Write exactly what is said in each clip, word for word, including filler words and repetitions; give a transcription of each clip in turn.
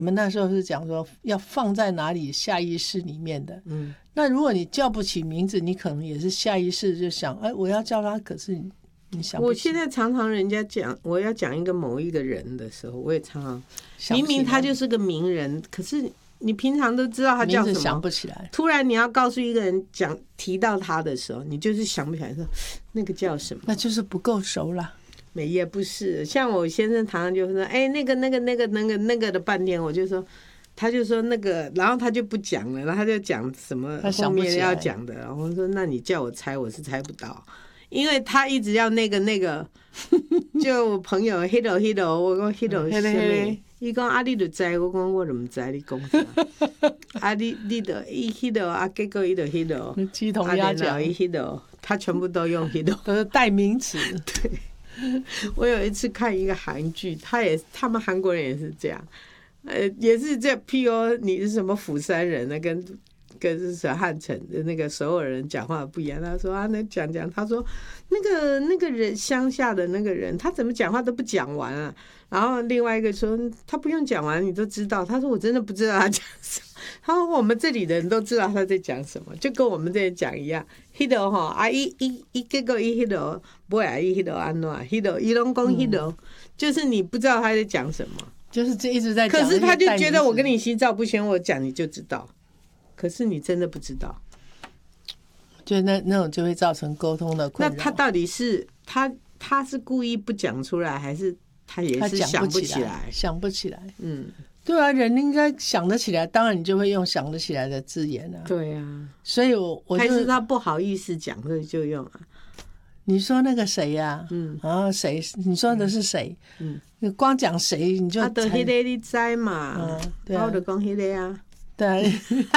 我们那时候是讲说要放在哪里下意识里面的。 嗯， 那如果你叫不起名字，你可能也是下意识就想，哎，我要叫他，可是你你想不起。 我现在常常人家讲我要讲一个某一个人的时候，我也常常想不起来， 明明他就是个名人，可是你平常都知道他叫什么， 名字想不起来。 突然你要告诉一个人讲提到他的时候，你就是想不起来说那个叫什么， 那就是不够熟了。 没也不是，像我先生常常就说，哎，那个那个那个那个那个的半天，我就说。他就说那个，然后他就不讲了，然后他就讲什么后面要讲的，然后我说那你叫我猜，我是猜不到，因为他一直要那个那个，就我朋友 hito hito， 我讲 hito 什么？伊讲啊，你就知，我讲我就唔知你讲啥。啊，你你就伊 hito 啊，结果伊就 hito， 鸡同鸭讲， 伊 hito， 他全部都用 hito， 都是代名词。 对，我有一次看一个韩剧，他也他们韩国人也是这样。呃，也是这 P O， 你是什么釜山人呢？跟跟是汉城的那个所有人讲话不一样。他说啊，那讲讲，他说那个那个人乡下的那个人，他怎么讲话都不讲完啊。然后另外一个说他不用讲完，你都知道。他说我真的不知道他讲什么。他说我们这里的人都知道他在讲什么，就跟我们这里讲一样。Hito 哈啊，一一一结果一 Hito 不会啊，一 Hito 安怎 Hito 一拢讲 Hito， 就是你不知道他在讲什么。 就是这一直在讲， 可是他就觉得我跟你心照不宣，我讲你就知道，可是你真的不知道， 就那那种就会造成沟通的困扰。 那他到底是他他是故意不讲出来，还是他也是想不起来？ 想不起来， 嗯， 对啊，人应该想得起来，当然你就会用想得起来的字眼啊。 对啊， 所以我我就还是他不好意思讲，所以就用啊。 你说那个谁呀、啊？ 嗯， 然后谁？你说的是谁？嗯，你光讲谁你就啊，就迄个你知嘛？ 嗯，对啊， 我就讲迄个啊。 对，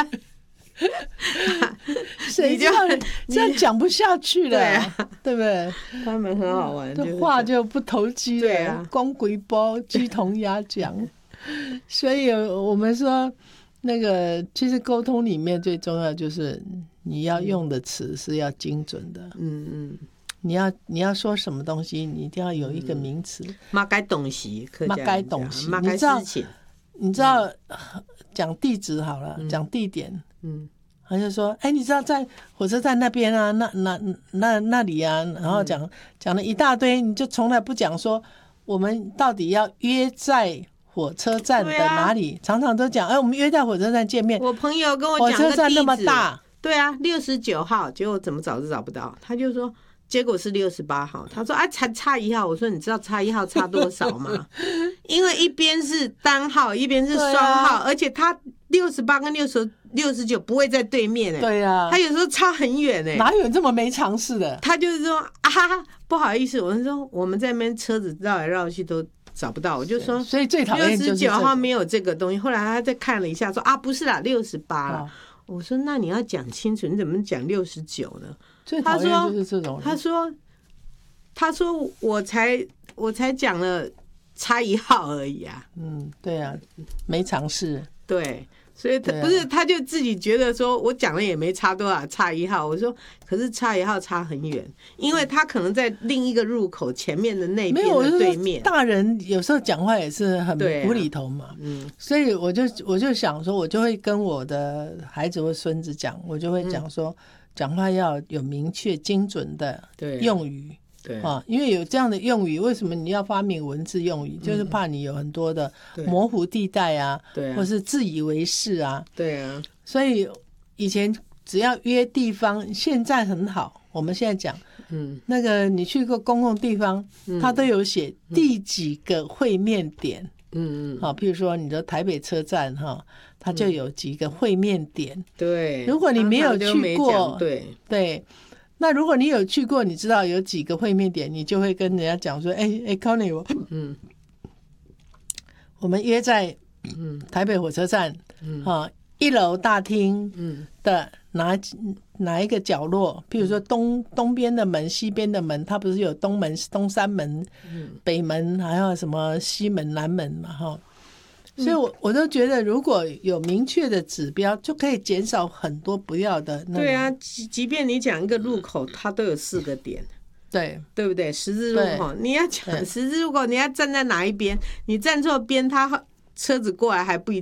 谁知道这样讲不下去了？对啊，对不对？ 他们很好玩， 这话就不投机了。 对啊， 光鬼包鸡同鸭讲。所以我们说，那个其实沟通里面最重要就是你要用的词是要精准的。 嗯嗯。 你要你要说什么东西，你一定要有一个名词。 嘛该东西， 嘛该东西， 嘛该事情。 你知道讲地址好了，讲地点，嗯，他就说，哎，你知道在火车站那边啊，那那那那里啊，然后讲讲了一大堆，你就从来不讲说我们到底要约在火车站的哪里，常常都讲，哎，我们约在火车站见面。 我朋友跟我讲， 火车站那么大， 对啊，六十九号，结果怎么找都找不到，他就说。结果是六十八号，他说啊，才差一号。我说你知道差一号差多少吗？因为一边是单号，一边是双号，啊、而且他六十八跟六十六十九不会在对面哎、欸。 对啊， 他有时候差很远哎、欸。 哪有这么没常识的？ 他就是说啊，不好意思，我说我们在那边车子绕来绕去都找不到，我就说， 所以最讨厌就是六十九号没有这个东西。后来他再看了一下，说啊，不是啦，六十八了。我说那你要讲清楚，你怎么讲六十九呢？ 最讨厌就是这种人。 他说。他说我才我才讲了差一号而已啊。 嗯，对啊，没尝试。 对，所以他不是他就自己觉得说我讲了也没差多少，差一号。我说可是差一号差很远，因为他可能在另一个入口前面的那边的对面。 大人有时候讲话也是很无厘头嘛。啊、嗯，所以我就我就想说，我就会跟我的孩子或孙子讲，我就会讲说，讲、嗯、话要有明确精准的用语。 对啊，因为有这样的用语，为什么你要发明文字用语？嗯、就是怕你有很多的模糊地带啊， 对啊， 或是自以为是啊。 对啊， 所以以前只要约地方，现在很好。我们现在讲，嗯，那个你去过公共地方，嗯、它都有写第几个会面点。嗯嗯，好，譬如说你的台北车站哈，它就有几个会面点。 对， 如果你没有去过， 对对。那如果你有去过，你知道有几个会面点，你就会跟人家讲说，哎哎 Connie 我嗯，我们约在嗯台北火车站嗯啊一楼大厅嗯的哪哪一个角落，譬如说东东边的门、西边的门，它不是有东门、东三门、嗯、北门，还有什么西门、南门嘛哈。所以我我都觉得如果有明确的指标，就可以减少很多不要的那。 对啊，即便你讲一个路口，它都有四个点， 对对不对？十字路口你要讲十字路口，你要站在哪一边？你站错边，他车子过来还不一定。